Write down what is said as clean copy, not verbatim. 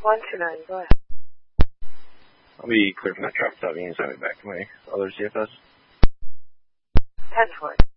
129, go ahead. I'll be clear from that traffic stop. You can send me back to my other CFS. 10-4.